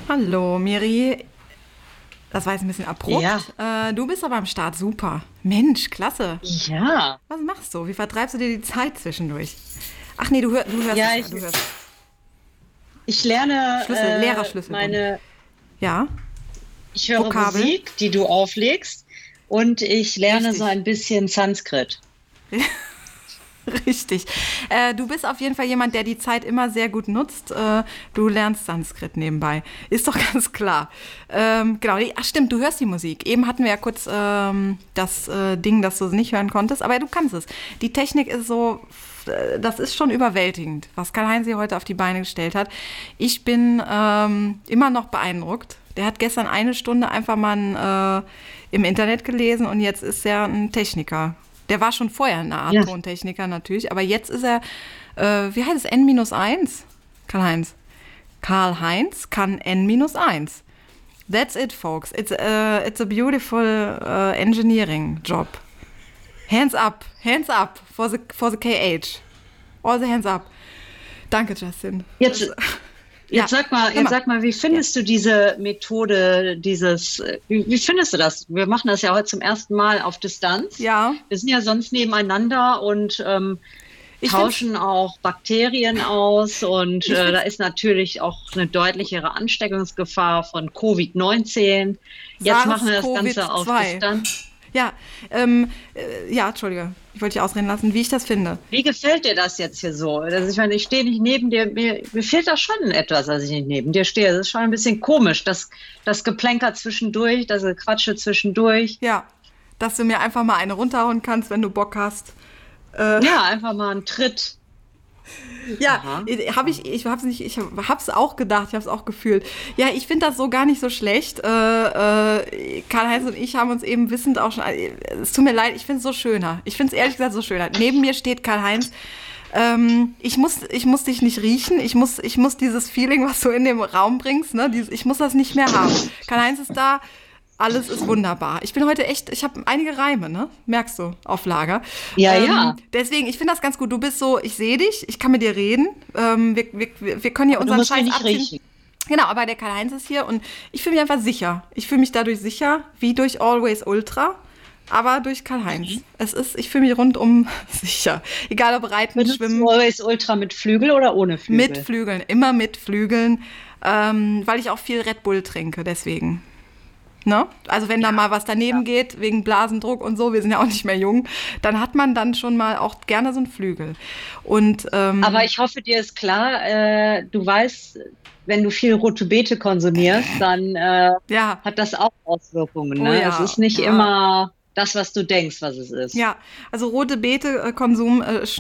Hallo, Miri. Das war jetzt ein bisschen abrupt. Ja, Du bist aber am Start, super. Mensch, klasse. ja, Was machst du? Wie vertreibst du dir die Zeit zwischendurch? Ach nee, du hörst ja, es ja, ich, du hörst ich lerne Lehrerschlüsselbund. Ja, ich höre Vokabel, Musik, die du auflegst, und ich lerne so richtig. ein bisschen Sanskrit. Richtig. Du bist auf jeden Fall jemand, der die Zeit immer sehr gut nutzt. Du lernst Sanskrit nebenbei. Ist doch ganz klar. Genau. Ach stimmt, du hörst die Musik. Eben hatten wir ja kurz das Ding, dass du es nicht hören konntest, aber du kannst es. Die Technik ist so, das ist schon überwältigend, was Karl-Heinz hier heute auf die Beine gestellt hat. Ich bin immer noch beeindruckt. Der hat gestern eine Stunde einfach mal im Internet gelesen und jetzt ist er ein Techniker. Der war schon vorher eine Art Ja, Tontechniker natürlich, aber jetzt ist er, wie heißt es, N-1? Karl-Heinz. Karl-Heinz kann N-1. That's it, folks. It's a beautiful engineering job. Hands up for the KH. All the hands up. Danke, Justin. jetzt, Ja, hör jetzt mal. sag mal, wie Ja. findest du diese Methode, wie findest du das? Wir machen das ja heute zum ersten Mal auf Distanz. Ja, Wir sind ja sonst nebeneinander und ich finde es tauschen auch Bakterien aus, und ich da find's ist natürlich auch eine deutlichere Ansteckungsgefahr von Covid-19. Jetzt machen wir das Ganze auf SARS-CoV-2. Distanz. Ja, ja, Entschuldige, ich wollte dich ausreden lassen, wie ich das finde. Wie gefällt dir das jetzt hier so? Also ich meine, ich stehe nicht neben dir, mir fehlt da schon etwas, als ich nicht neben dir stehe. Das ist schon ein bisschen komisch, das Geplänker zwischendurch, das Gequatsche zwischendurch. Ja, dass du mir einfach mal eine runterhauen kannst, wenn du Bock hast. Äh, Ja, einfach mal einen Tritt. ja, Aha. ich hab's nicht, ich hab's auch gedacht, ich hab's auch gefühlt. Ja, ich finde das so gar nicht so schlecht. Karl-Heinz und ich haben uns eben wissend auch schon, es tut mir leid, ich finde es so schöner. Ich finde es ehrlich gesagt so schöner. Neben mir steht Karl-Heinz. Ich muss dich nicht riechen. Ich muss dieses Feeling, was du in den Raum bringst, ne, ich muss das nicht mehr haben. Karl-Heinz ist da. Alles ist wunderbar. Ich bin heute echt, ich habe einige Reime, ne? Merkst du, auf Lager. Ja, ja. Deswegen, ich finde das ganz gut. Du bist so, ich sehe dich, ich kann mit dir reden. Wir können hier Aber du unseren musst mich Scheiß nicht abziehen. riechen. Genau, aber der Karl-Heinz ist hier und ich fühle mich einfach sicher. Ich fühle mich dadurch sicher, wie durch Always Ultra, aber durch Karl-Heinz. Ich fühle mich rundum sicher. Egal ob Reiten, Benutzt du Schwimmen, Always Ultra mit Flügel oder ohne mit Flügel? Flügeln, immer mit Flügeln, weil ich auch viel Red Bull trinke, deswegen. Ne? Also wenn da Ja, mal was daneben ja. geht, wegen Blasendruck und so, wir sind ja auch nicht mehr jung, dann hat man dann schon mal auch gerne so einen Flügel. Und Aber ich hoffe, dir ist klar, du weißt, wenn du viel rote Beete konsumierst, dann ja, hat das auch Auswirkungen, oh ne? Es ja, ist nicht ja. immer das, was du denkst, was es ist. Ja, also rote Beete-Konsum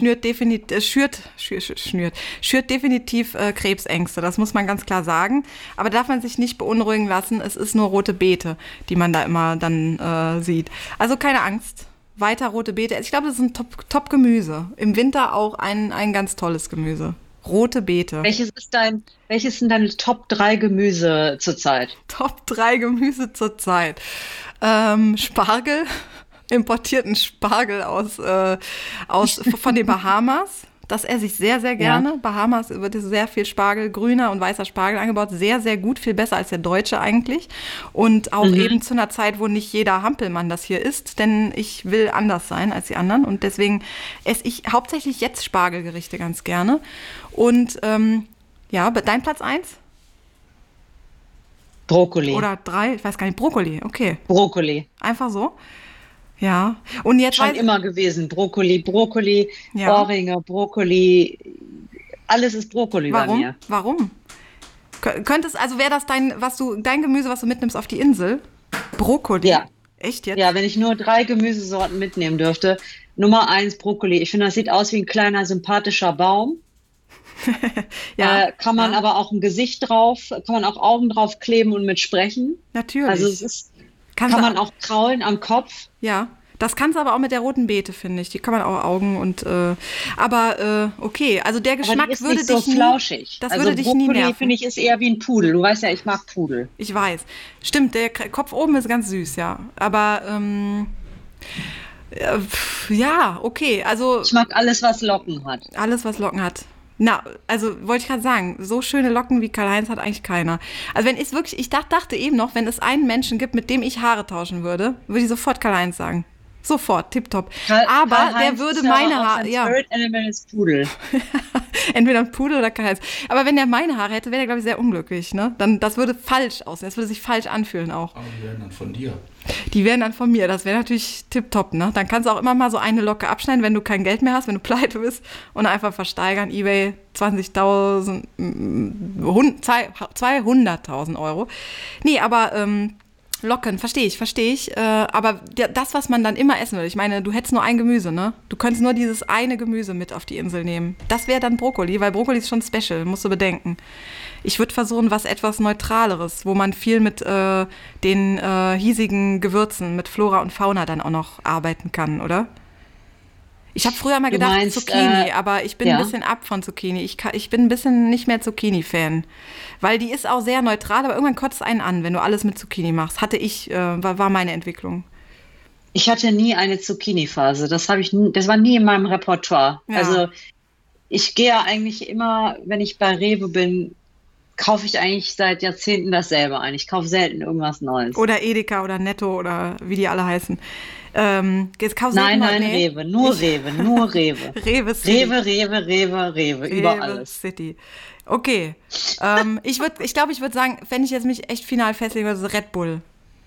schürt definitiv Krebsängste, das muss man ganz klar sagen. Aber darf man sich nicht beunruhigen lassen, es ist nur rote Beete, die man da immer dann sieht. Also keine Angst, weiter rote Beete. Ich glaube, das ist ein Top-Gemüse. Im Winter auch ein ganz tolles Gemüse. Rote Beete. Welches sind deine Top 3 Gemüse zurzeit? Top 3 Gemüse zurzeit. Spargel, importierten Spargel von den Bahamas. Das esse ich sehr, sehr Ja. gerne. Bahamas wird sehr viel Spargel, grüner und weißer Spargel angebaut. Sehr, sehr gut, viel besser als der deutsche eigentlich. Und auch Mhm. eben zu einer Zeit, wo nicht jeder Hampelmann das hier isst, denn ich will anders sein als die anderen. Und deswegen esse ich hauptsächlich jetzt Spargelgerichte ganz gerne. Und ja, dein Platz eins Brokkoli. oder drei? Ich weiß gar nicht, Brokkoli, okay. Brokkoli. Einfach so. Ja. Und jetzt Schon weiß immer gewesen. Brokkoli, ja. Ohrringe, Brokkoli. Alles ist Brokkoli bei Warum? mir. Warum? Könntest, also wäre das dein Gemüse, was du mitnimmst auf die Insel? Brokkoli? Ja. Echt jetzt? Ja, wenn ich nur 3 Gemüsesorten mitnehmen dürfte. Nummer 1 Brokkoli. Ich finde, das sieht aus wie ein kleiner, sympathischer Baum. Ja, Kann man ja, aber auch ein Gesicht drauf, kann man auch Augen drauf kleben und mit sprechen. Also natürlich. Kannst kann du, man auch kraulen am Kopf. ja. Das kannst du aber auch mit der roten Beete, finde ich. Die kann man auch Augen und, okay. Also der Aber die Geschmack ist nicht so würde flauschig. Also dich nie Brokkoli, nerven. finde ich, ist eher wie ein Pudel. Du weißt ja, ich mag Pudel. Ich weiß. Stimmt, der Kopf oben ist ganz süß, ja. Aber, ja, okay. Also Ich mag alles, was Locken hat. alles, was Locken hat. Na, also wollte ich gerade sagen, so schöne Locken wie Karl-Heinz hat eigentlich keiner. Also wenn ich wirklich, dachte eben noch, wenn es einen Menschen gibt, mit dem ich Haare tauschen würde ich sofort Karl-Heinz sagen. Sofort, tipptopp. Aber Karl-Heinz der würde ist meine aber auch Haare, sein ja, Spirit Animal ist Pudel. entweder ein Pudel oder Karl-Heinz. Aber wenn der meine Haare hätte, wäre der, glaube ich, sehr unglücklich, ne? Dann, das würde falsch aussehen, das würde sich falsch anfühlen auch. Aber die werden dann von dir. Die wären dann von mir, das wäre natürlich tipptopp, ne? Dann kannst du auch immer mal so eine Locke abschneiden, wenn du kein Geld mehr hast, wenn du pleite bist und einfach versteigern, eBay 20.000, 200.000 Euro. Nee, aber Locken, verstehe ich. Aber das, was man dann immer essen will, ich meine, du hättest nur ein Gemüse, ne? Du könntest nur dieses eine Gemüse mit auf die Insel nehmen. Das wäre dann Brokkoli, weil Brokkoli ist schon special, musst du bedenken. Ich würde versuchen, was etwas Neutraleres, wo man viel mit den hiesigen Gewürzen, mit Flora und Fauna dann auch noch arbeiten kann, oder? Ich habe früher mal Du gedacht, meinst, Zucchini, aber ich bin ja. ein bisschen ab von Zucchini. Ich bin ein bisschen nicht mehr Zucchini-Fan. Weil die ist auch sehr neutral, aber irgendwann kotzt es einen an, wenn du alles mit Zucchini machst. War meine Entwicklung. Ich hatte nie eine Zucchini-Phase. Das war nie in meinem Repertoire. Ja. Also ich gehe ja eigentlich immer, wenn ich bei Rewe bin, kaufe ich eigentlich seit Jahrzehnten dasselbe ein. Ich kaufe selten irgendwas Neues. Oder Edeka oder Netto oder wie die alle heißen. Jetzt kaufst du Nein, nee. Rewe, nur Rewe. Rewe City. Rewe, über alles. City. Okay. Ich glaube, ich würde sagen, wenn ich jetzt mich echt final festlegen würde, so Red Bull.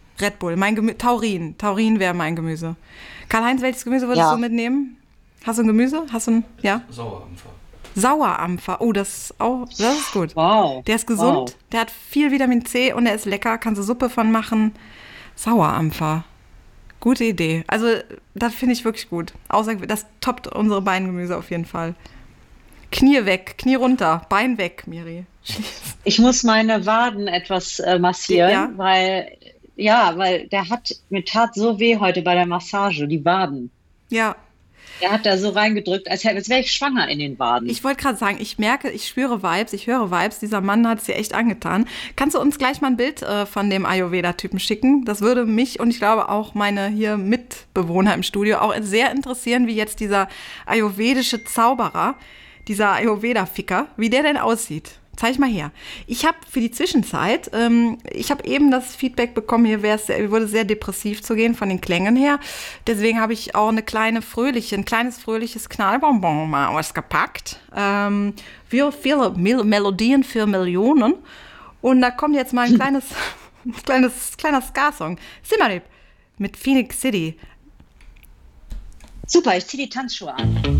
Taurin wäre mein Gemüse. Karl-Heinz, welches Gemüse würdest du mitnehmen? Hast du ein Gemüse? Ja? Sauerampfer. Oh, das ist gut. Wow. Der ist gesund, der hat viel Vitamin C und der ist lecker, kannst du Suppe von machen. Sauerampfer. Gute Idee. Also, das finde ich wirklich gut. Das toppt unsere beiden Gemüse auf jeden Fall. Knie weg, Knie runter, Bein weg, Miri. Ich muss meine Waden etwas massieren, weil mir tat so weh heute bei der Massage, die Waden. Ja. Der hat da so reingedrückt, als wäre ich schwanger in den Waden. Ich wollte gerade sagen, ich höre Vibes, dieser Mann hat es dir echt angetan. Kannst du uns gleich mal ein Bild von dem Ayurveda-Typen schicken? Das würde mich und ich glaube auch meine hier Mitbewohner im Studio auch sehr interessieren, wie jetzt dieser ayurvedische Zauberer, dieser Ayurveda-Ficker, wie der denn aussieht. Zeig mal her. Ich habe für die Zwischenzeit, ich habe eben das Feedback bekommen, hier wurde sehr depressiv zu gehen von den Klängen her. Deswegen habe ich auch ein kleines fröhliches Knallbonbon mal ausgepackt. Wir viele Melodien für Millionen. Und da kommt jetzt mal ein kleiner Ska-Song. Simarip mit Phoenix City. Super, ich ziehe die Tanzschuhe an.